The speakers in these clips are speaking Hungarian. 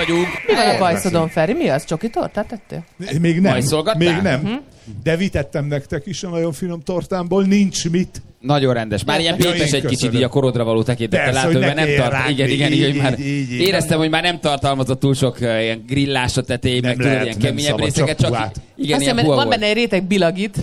vagyunk. Mi van a bajszodon, Feri? Mi az? Csoki tortát tettél? Még nem. Bajszolgattál? Még nem. De vitettem nektek is a nagyon finom tortámból, nincs mit. Nagyon rendes. Már ilyen péntes egy kicsit így a korodra való tekintettel. Persze, Látom, hogy hogy nem tart. rágni. Igen, már így. éreztem, hogy már nem tartalmazott túl sok ilyen grillás a tetején, meg tudod, ilyen keményebb részeket, csak igen, ilyen van volt. Benne egy réteg bilagit.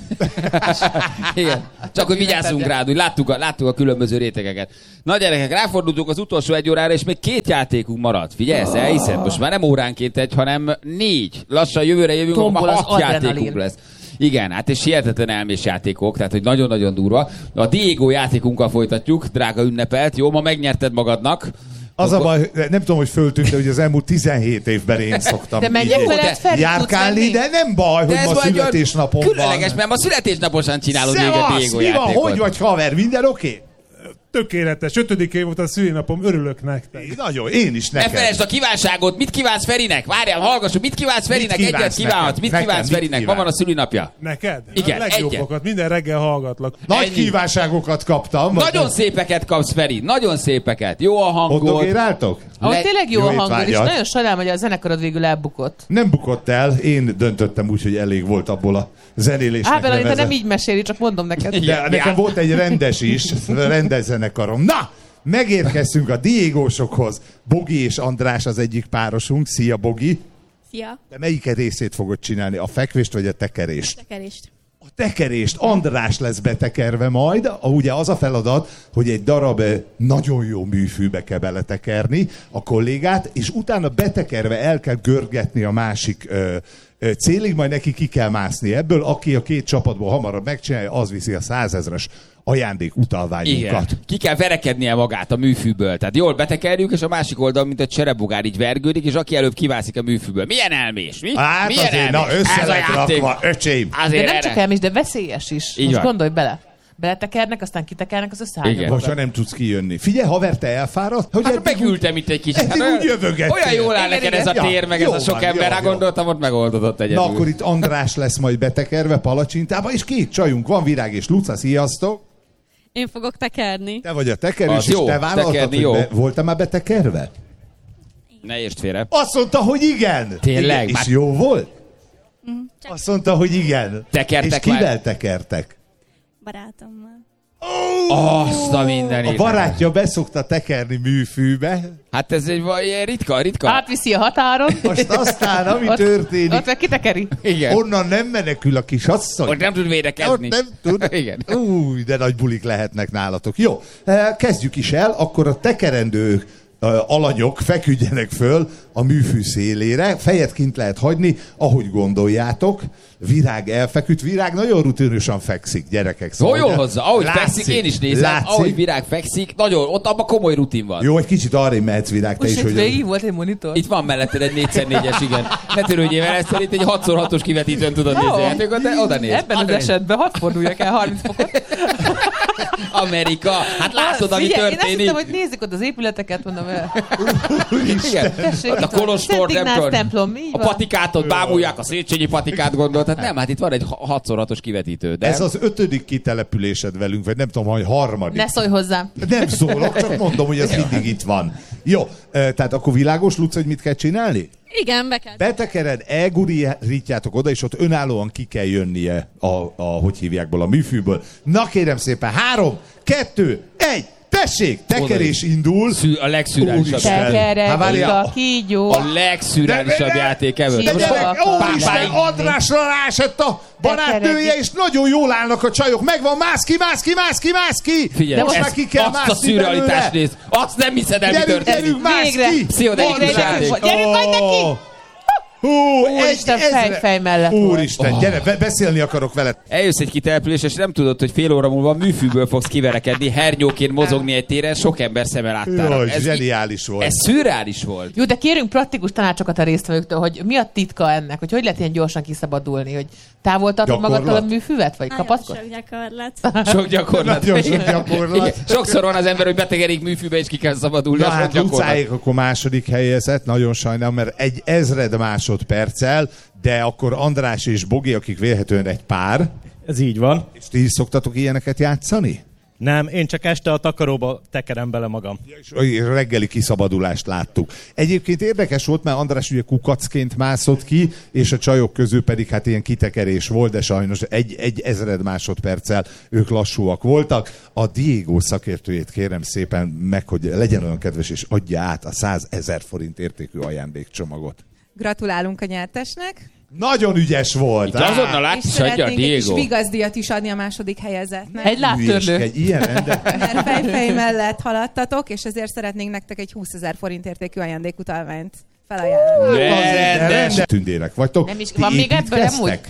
Igen. Csak hogy vigyázzunk rád, úgy láttuk a különböző rétegeket. Na gyerekek, ráfordultunk az utolsó 1 órára, és még 2 játékunk maradt. Figyelsz, elhiszed? Most már nem óránként 1, hanem 4. Lassan jövőre jövünk, akkor már 6 játékunk lesz. Igen, hát és hihetetlen elmés játékok, tehát hogy nagyon-nagyon durva. A Diego játékunkkal folytatjuk, drága ünnepelt. Jó, ma megnyerted magadnak. Az a baj, nem tudom, hogy föltűnt, hogy az elmúlt 17 évben én szoktam de menjek veled, Feri, járkálni, de nem baj, hogy ma születésnapom van. Különleges, mert ma születésnaposan csinálod még a Diego játékot. Hogy vagy haver, minden oké? Tökéletes. 5. év volt a szülinapom, örülök nektek. Nagyon, én is neked. Ne felejtsd a kívánságot, mit kívánsz Ferinek? Várjál, hallgassuk, mit kívánsz Ferinek? Egyet kívánhatsz, mit kívánsz Ferinek? Ma van a szülinapja. Neked? Igen, a legjobbakat, minden reggel hallgatlak. Nagy kívánságokat kaptam. Nagyon szépeket kapsz, Feri, nagyon szépeket. Jó a hangod. Hoddogéráltok? Tényleg jó a hangod, és nagyon sajnálom, hogy a zenekarod végül elbukott. Nem bukott el, én döntöttem úgy, hogy elég volt abból a zenélésnek. Te nem így meséli, csak mondom neked. De nekem volt egy rendes is, rendes zenekarom. Na! Megérkeztünk a Diegósokhoz. Bogi és András az egyik párosunk. Szia, Bogi! Szia! De melyiket részét fogod csinálni? A fekvést vagy a tekerést? A tekerést. A tekerést. András lesz betekerve majd. Ugye az a feladat, hogy egy darab nagyon jó műfűbe kell beletekerni a kollégát, és utána betekerve el kell görgetni a másik célig, majd neki ki kell mászni ebből. Aki a 2 csapatból hamarabb megcsinálja, az viszi a 100 000-es ajándék utalványunkat. Igen. Ki kell verekednie magát a műfűből. Tehát jól betekerjük, és a másik oldal, mint egy cserebogár, így vergődik, és aki előbb kivászik a műfűből. Milyen elmés? Mi? Hát milyen azért, elmés? na össze lett rakva, öcsém. De nem csak elmés, de veszélyes is. Így most van. gondolj bele. Beletekernek, aztán kitekernek, az összeállnak. Most ha nem tudsz kijönni. Figyelj, haver, te elfáradt? Hogy hát megültem itt egy kicsit. Hát úgy jövögettél. Olyan jól áll neked ez a tér, meg ez a sok ember. Rá gondoltam, ott megoldódott egyedül. Na akkor itt András lesz majd betekerve palacsintába, és 2 csajunk van, Virág és Luca, sziasztok! Én fogok tekerni. Te vagy a tekerős, Az és jó, te vállaltad, tekerni hogy jó. voltál már betekerve? Ne értsd félre. Azt mondta, hogy igen. Tényleg? Igen. És jó volt? Azt mondta, hogy igen. Tekertek és kivel már? tekertek? Barátommal. Azt a mindenit. A barátja beszokta tekerni műfűbe. Hát ez egy ilyen ritka. Átviszi a határon. Most aztán, ami történik, Ott meg kitekeri. Igen. onnan nem menekül a kis asszony. Ott nem tud védekezni. Ott nem tud. Igen. Új, de nagy bulik lehetnek nálatok. Jó, kezdjük is el, akkor a tekerendő alanyok feküdjenek föl a műfű szélére, fejet kint lehet hagyni, ahogy gondoljátok. Virág elfeküdt, Virág nagyon rutinősen fekszik, gyerekek. Szóval jól hozzá, ahogy látszik, fekszik, én is nézem, látszik. ahogy Virág fekszik, nagyon, ott abban komoly rutin van. Jó, egy kicsit arrébb mehetsz, Virág, te Most is, itt hogy... végig volt egy monitor. Itt van melletted egy 4x4-es, igen. Ne törődjél vele, ezt itt egy 6x6-os kivetítőn tudod nézni a játékot, de oda néz. Ebben az esetben hadd forduljak el 30 fokot. Amerika, hát látod, ami Figyelj, én azt történik. hittem, hogy nézik ott az épületeket, mondom el. Igen. Tessék, Ott a itt van. Kolostor, Szent nem Ignác tudom. templom, így A van. patikát ott bámulják, a Széchenyi patikát gondolt. Hát nem, hát itt van egy 6x6-os kivetítő. De Ez az 5. kitelepülésed velünk, vagy nem tudom, hogy 3. Ne szólj hozzám. Nem szólok, csak mondom, hogy ez mindig itt van. Jó, tehát akkor világos, Luca, hogy mit kell csinálni? Igen, be kell. Betekered, elgurítjátok oda, és ott önállóan ki kell jönnie hogy hívjákból, a műfűből. Na kérem szépen, 3, 2, 1, tessék, tekerés indul. A legszürreálisabb. Úristen. Tekeredik a kígyó. A legszürreálisabb játék ever. De Most gyerek, a úristen, pápáig. Andrásra rásett a barátnője, és nagyon jól állnak a csajok. Megvan, mász ki! Figyelj, de most már ki kell azt a mászni szürrealitást belőle. nézd. Azt nem hiszed el, mi Gyerünk, történik. mász Végre. ki! Pszichodelikus játék. Gyerünk majd neki! Úristen, fej mellett volt. Úristen, gyere, beszélni akarok veled. Eljössz egy kitelepülés, és nem tudod, hogy fél óra múlva műfűből fogsz kiverekedni, hernyóként mozogni egy téren, sok ember szeme láttára. Jó, zseniális volt. Ez szürreális volt. Jó, de kérünk praktikus tanácsokat a résztvevőktől, hogy mi a titka ennek, hogy lehet ilyen gyorsan kiszabadulni, hogy távol tartod Gyakorlat? magadtól a műfüvet, vagy Nagyon kapaszkod? sok gyakorlat. Sok gyakorlat. Nagyon sok gyakorlat. Igen. Sokszor van az ember, hogy betegerik műfűbe, és ki kell szabadulni. Na az sok hát gyakorlat. Lucáék akkor második helyezett, nagyon sajnálom, mert 1000 másodperccel, de akkor András és Bogi, akik vélhetően egy pár, Ez így van. és ti is szoktatok ilyeneket játszani? Nem, én csak este a takaróba tekerem bele magam. Reggeli kiszabadulást láttuk. Egyébként érdekes volt, mert András ugye kukacként mászott ki, és a csajok közül pedig hát ilyen kitekerés volt, de sajnos egy ezred másodperccel ők lassúak voltak. A Diego szakértőjét kérem szépen meg, hogy legyen olyan kedves, és adja át a 100 000 forint értékű ajándékcsomagot. Gratulálunk a nyertesnek. Nagyon ügyes volt. Azonnal át is adja a egy Diego. vigaszdiat is adni a második helyezetnek. Egy láttörlő. Egy ilyen rende. Mert fejfej mellett haladtatok, és ezért szeretnénk nektek egy 20 000 forint értékű ajándékutalványt felajánlani. Rendes. Tündérek vagytok. Nem is, Ti van még ebből építkeztek? amúgy?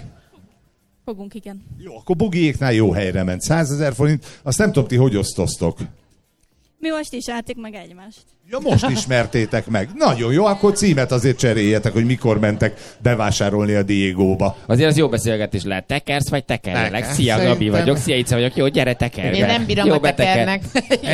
Fogunk, igen. Jó, akkor Bugiéknál jó helyre ment. 100 000 forint. Azt nem tudom, ti hogy osztoztok. Mi most is álltuk meg egymást. Ja, most ismertétek meg. Nagyon jó, akkor címet azért cseréljetek, hogy mikor mentek bevásárolni a Diegóba. Azért az jó beszélgetés lehet. Tekersz vagy tekerjelek? Tekersz. Szia, Gabi Szerintem. vagyok. Szia, Ica vagyok. Jó, gyere, tekerj. Én nem bírom, jó, hogy beteker. tekernek.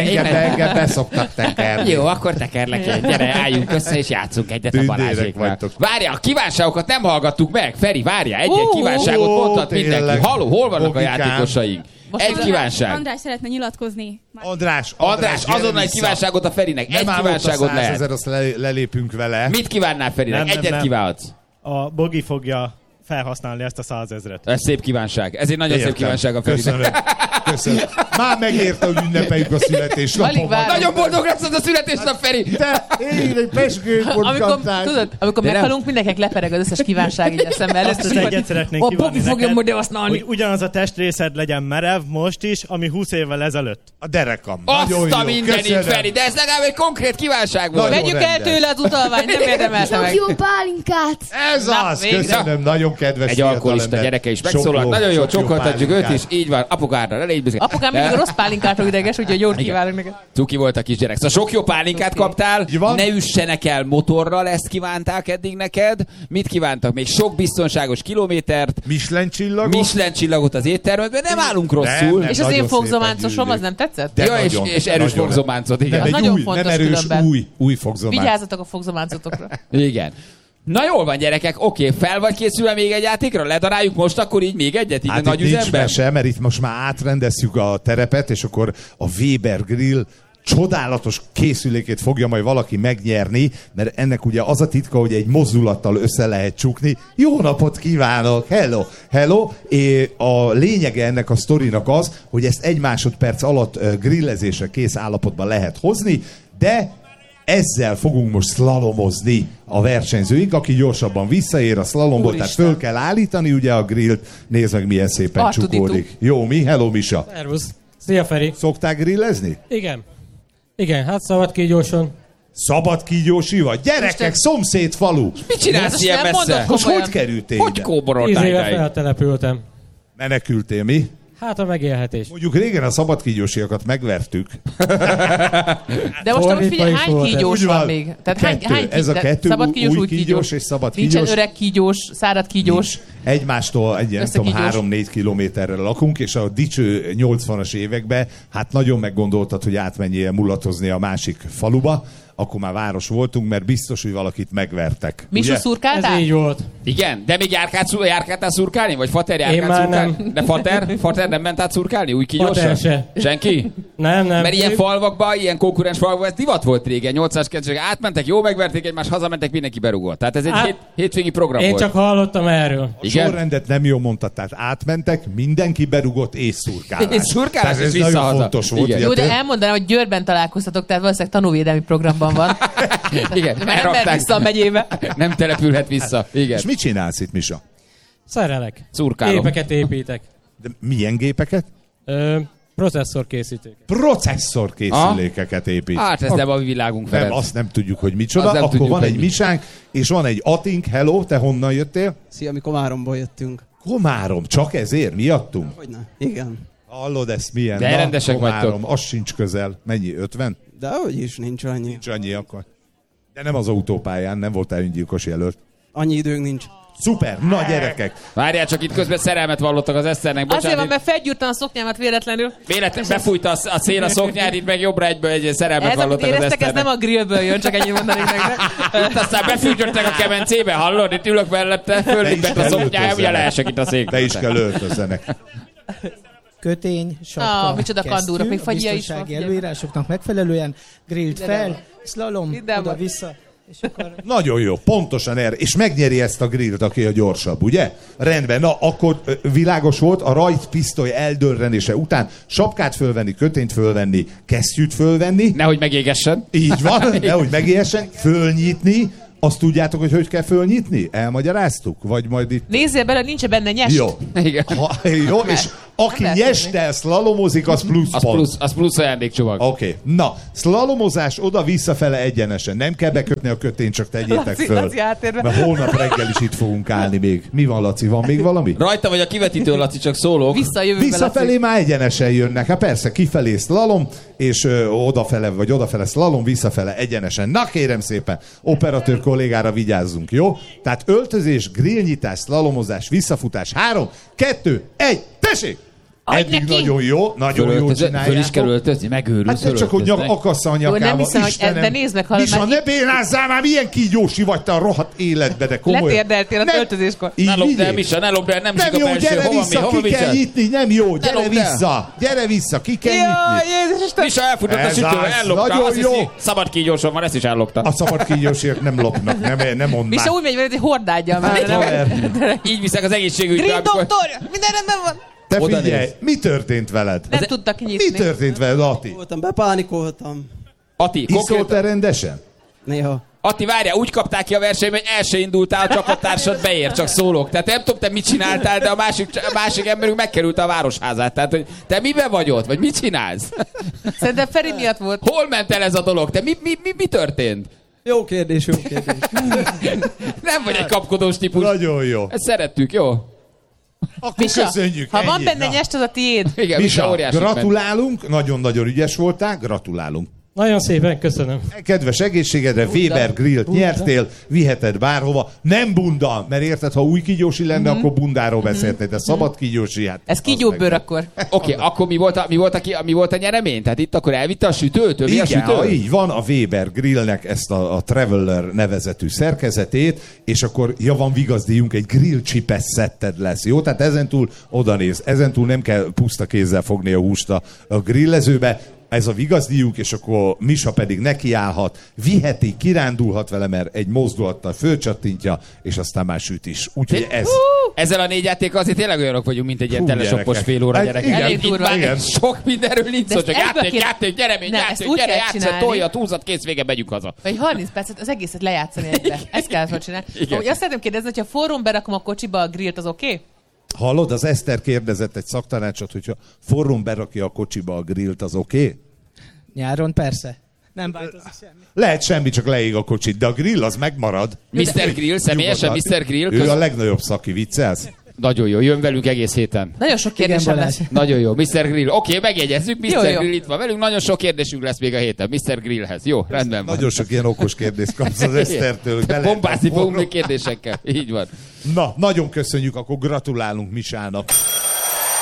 Engem beszoktak tekerni. Jó, akkor tekerlek én. Gyere, álljunk össze és játszunk egyet a Tündérek Balázséknál. vagytok. Várja, a kívánságokat nem hallgattuk meg. Feri, várja, egy kívánságot mondhat tényleg. mindenki. Halló, hol vannak a Logikám. játékosaink? Egy kívánság. András szeretne nyilatkozni. András, Azonnal egy kívánságot a Ferinek. Egy kívánságot lehet. 100 000, azt lelépünk vele. Mit kívánnál Ferinek? Nem, Egyet nem. kívánhatsz. A Bogi fogja felhasználni ezt a 100 000-et. Ez szép kívánság. Ez egy nagyon szép Értem. kívánság a Ferinek. Köszönöm. Köszönöm. Már megérte, hogy ünnepeljük a Alig születésnapomat. várom. Nagyon boldog lesz az a születésnap, Feri! De én egy peskőt Amikor meghalunk, mindenkinek lepereg az összes kívánság így eszembe előtt. Azt az egyet szeretnénk A kívánni Bogi fogja neked, majd használni. hogy ugyanaz a testrészed legyen merev most is, ami 20 évvel ezelőtt. A derekam. Azt Nagyon a jó. mindenit, Köszönöm. Feri, de ez legalább egy konkrét kívánság volt. Nagyon Vegyük el rendes. tőle az utalványt, nem érdemelte meg. Jó pálinkát! Ez Na, az. végre. Köszönöm. Nagyon kedves Egy alkoholista fiatalember. gyereke is Sok megszólalt. Nagyon jó, sok csokoltatjuk őt pálinkát. is. Így van, apukára, ne légy büszke. Apukám mindig a rossz pálinkától ideges, úgyhogy jót kívánok neked. Cuki volt a kisgyerek. Szóval sok jó pálinkát kaptál, Így van. ne üssenek el motorral, ezt kívánták eddig neked. Mit kívántak? Még sok biztonságos kilométert, Michelin csillagot. Michelin csillagot az éttermedben, nem állunk rosszul. Nem. És az Nagyon én fogzománcosom, szépen az nem tetszett? De Ja, nagyon, és erős nagyon. fogzománcod, igen. Nem, Az egy nagyon új, fontos nem erős, különben. új fogzománc. Vigyázzatok a fogzománcotokra. Igen. Na jól van, gyerekek, oké, fel vagy készülve még egy játékra? Ledaráljuk most akkor így még egyet, így Hát a nagy itt nincs üzemben? mese, mert itt most már átrendezzük a terepet, és akkor a Weber Grill csodálatos készülékét fogja majd valaki megnyerni, mert ennek ugye az a titka, hogy egy mozdulattal össze lehet csukni. Jó napot kívánok! Hello! Hello! A lényege ennek a sztorinak az, hogy ezt 1 másodperc alatt grillezésre kész állapotban lehet hozni, de ezzel fogunk most szlalomozni a versenyzőink, aki gyorsabban visszaér a szlalomból, tehát föl kell állítani ugye a grillt, nézd meg milyen szépen Artuditu. csukódik. Jó, mi? Hello, Misa! Szervusz. Szia, Feri. Szokták grillezni? Igen. Igen, hát szabad kígyóson. Szabad kígyósi vagy? Gyerekek, Isten. szomszéd falu! Mit csinálsz Most ilyen nem messze? mondok. Most Komolyan. hogy kerültél Hogy ide? 10 kóboroltál éve idáig? feltelepültem. Menekültél, mi? Hát a megélhetés. Mondjuk régen a szabad kígyósiakat megvertük. De most Fordítva figyelj, is hány volt. kígyós Úgy van van. még? Tehát Kettő. Ez a de kettő, szabad kígyós, új úgy kígyós és szabad Nincsen kígyós. öreg kígyós, szárad kígyós. Egymástól egy, nem tudom, Összekígyós. 3-4 kilométerre lakunk, és a dicső 80-as években hát nagyon meggondoltad, hogy átmenjél mulatozni a másik faluba, akkor már város voltunk, mert biztos, hogy valakit megvertek. Misu Ugye? Ez szurkáltál? így volt. Igen, de még járkáltál szurkálni? Vagy Fater járkált már szurkálni? nem. De Fater nem ment át szurkálni? Új kígyósan? Fater se. Senki? Nem. Mert ilyen falvakban, ilyen konkurens falvakban ez divat volt régen, 800 átmentek, jó megverték egymást, hazamentek, mindenki berugott. Tehát ez egy Hát, hétvégi program Én volt. csak hallottam erről. A Igen? sorrendet nem jól mondtad, tehát átmentek, mindenki berugott és szurkálás. És szurkálás, Tehát ez és nagyon visszahaza. fontos volt. Igen. ugye Jó, de te- elmondanám, hogy Győrben találkoztatok, tehát valószínűleg tanúvédelmi programban van. Igen, Mert nem mehet elrakták. vissza a megyébe. Nem települhet vissza. Igen. És mit csinálsz itt, Misa? Szerelek. Szurkálom. Gépeket építek. De milyen gépeket? Processzorkészítők. Processzorkészülékeket épít. Hát ez nem a mi világunk, Nem, Ferenc. azt nem tudjuk, hogy micsoda. Azt nem Akkor tudjuk, van hogy egy mi. misánk, és van egy atink. Hello, te honnan jöttél? Szia, mi Komáromból jöttünk. Komárom, csak ezért miattunk? Hogyne? Igen. Hallod, ezt milyen? De rendesek Komárom, vagytok. az sincs közel. Mennyi, 50? De hogy is nincs annyi. Nincs annyi akkor. De nem az autópályán, nem voltál öngyilkos jelölt. Annyi időnk nincs. Szuper, na gyerekek! Várjál, csak itt közben szerelmet vallottak az Eszternek. Azért van, Bocsánat, mert felgyúrtam a szoknyámat véletlenül. véletlenül befújta a szél a szoknyát, itt meg jobbra egyből egy szerelmet Ez, amit vallottak az éreztek, ez Eszternek. nem a grillből jön, csak ennyit mondanék nektek. Itt aztán befűtöttek a kemencébe, hallod? Itt ülök mellette, Te is föllépett a kell szoknyája, ugye öltözzenek. leesek itt a székbe. Te is kell öltözzenek. kötény, sapka, micsoda kandúrok, még a fagyja is biztonsági van, előírásoknak megfelelően, grillt fel, van. slalom, Ide van. oda-vissza. És akkor... Nagyon jó, pontosan erre. És megnyeri ezt a grillt, aki a gyorsabb, ugye? Rendben, na akkor világos volt, a rajtpisztoly eldörrenése után sapkát fölvenni, kötényt fölvenni, kesztyűt fölvenni. Nehogy megégessen. Így van, nehogy megégessen, fölnyitni. Azt tudjátok, hogy kell fölnyitni? Elmagyaráztuk? Vagy majd itt... Nézzél bele, nincs benne nyest. Jó. Igen. Jó, és aki nyestel szlalomozik, az plusz pont. Az plusz ajándékcsomag. Oké. Na, szlalomozás oda-visszafele egyenesen. Nem kell bekötni a kötényt, csak tegyétek föl. Laci háttérben. Mert holnap reggel is itt fogunk állni még. Mi van, Laci? Van még valami? Rajta vagy a kivetítő, Laci, csak szólok. Visszafelé már egyenesen jönnek. Hát persze, kifelé szlalom, és odafele szlalom, visszafele egyenesen. Na kérem szépen, operatőr kollégára vigyázzunk, jó? Tehát öltözés, grillnyitás, szlalomozás, visszafutás. 3, 2, 1, tessék! Eddig nagyon jó, nagyon jó csináljátok. Föl is kell öltözni, megőrülsz. Hát csak, hogy akassza a nyakába. Nem hiszem, Istenem. hogy de nézd meg, ha Misa, már ne bénázzál már, milyen kígyósi vagy te a rohadt életbe, de komolyan. letérdeltél az öltözéskor. Így Ne lopd el, vigyél. Misa, ne lopd el, nem Nem zsig a jó, belső. gyere Hova vissza, mi? Hova ki kell vigyázz? nyitni, nem jó, gyere lopd el. vissza, ki kell nyitni. Jaj, Jézus Isten! Misa elfutott a Ez sütővel, az, ellopta. nagyon Azt jó. hiszi, szabad kígyósom van, ezt is ellopta. A szabad kígyósért nem lopnak, nem mondd Misa már. úgy megy veled, hogy hordádja már. Haver, Így viszek az egészségügybe. Grill amikor- doktor! Minden rendben van! te Oda figyelj, néz. mi történt veled? Nem tudtak kinyitni. Mi történt veled, Ati? Voltam, bepánikoltam. Ati, Iszol te konkrétan... rendesen? Néha. Ati, várjál, úgy kapták ki a versenyt, hogy el se indultál, a csapattársad beér, csak szólok. Tehát nem tudom, te mit csináltál, de a másik emberünk megkerült a városházát. Tehát, hogy te miben vagy ott, vagy mit csinálsz? Szerintem Feri miatt volt. Hol ment el ez a dolog? Te mi történt? Jó kérdés. Nem vagy egy kapkodós típus. Nagyon jó. Ezt szerettük, jó? Akkor Misa, köszönjük. ha van ennyi. benne Na. nyest, az a tiéd. Igen, Misa, Misa, óriási ment. gratulálunk, nagyon-nagyon ügyes voltál, gratulálunk. Nagyon szépen köszönöm. Kedves egészségedre, Weber Grillt nyertél, viheted bárhova. Nem bunda, mert érted, ha új kígyósi lenne, akkor bundáról beszéltél, de szabad kígyósi, hát... Ez kígyóbőr akkor. Oké, akkor mi volt a nyeremény? Tehát itt akkor elvitte a sütőt? Ő mi a Igen, sütő? így van, a Weber Grillnek ezt a Traveler nevezetű szerkezetét, és akkor van vigazdíjunk, egy grill csipes szetted lesz, jó? Tehát ezentúl odanéz, ezentúl nem kell puszta kézzel fogni a húst a grillezőbe, ez a vigazdíjunk, és akkor Misa pedig nekiállhat, viheti, kirándulhat vele, mert egy mozdulattal fölcsattintja, és aztán már süt is. Úgyhogy ez... Ezzel a 4 játékkal azért tényleg olyanok vagyunk, mint egy ilyen telesoppos gyerekek. fél óra, Hát gyerekek. igen, Itt durva. már Igen. sok mindenről nincs De szó, ezt csak ebből kéne- játék, nyeremény, Nem, ezt játék, úgy gyere, kell játszat, csinálni. tolja, túlzat, kész, vége, megyünk haza. Vagy 30 percet az egészet lejátszani egybe. Ezt kellett csinálni. Igen. Azt szeretném kérdezni, hogyha forrón berakom a kocsiba a grillt, az oké? Hallod, az Eszter kérdezett egy szaktanácsot, hogyha forrón berakja a kocsiba a grillt, az oké? Nyáron persze. Nem változik semmi. Lehet semmi, csak leég a kocsit, de a grill az megmarad. Mr. Grill, személyesen Nyugodtan. Mr. Grill. Ő a legnagyobb szaki, viccelsz? Nagyon jó, jön velünk egész héten. Nagyon sok kérdésem Balázs. lesz. Nagyon jó, Mr. Grill. Oké, megjegyezzük, Mr. Jó, jó. Grill itt van velünk, nagyon sok kérdésünk lesz még a héten, Mr. Grillhez. Jó, rendben van. Nagyon sok ilyen okos kérdést kapsz az Esztertől. hogy bele- Bombázni fogunk még kérdésekkel. Így van. Na, nagyon köszönjük, akkor gratulálunk Misának.